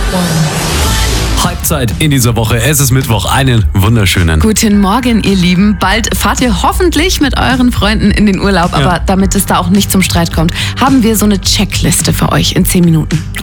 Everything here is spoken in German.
Halbzeit in dieser Woche. Es ist Mittwoch. Einen wunderschönen. Guten Morgen, ihr Lieben. Bald fahrt ihr hoffentlich mit euren Freunden in den Urlaub. Aber damit es da auch nicht zum Streit kommt, haben wir so eine Checkliste für euch in 10 Minuten.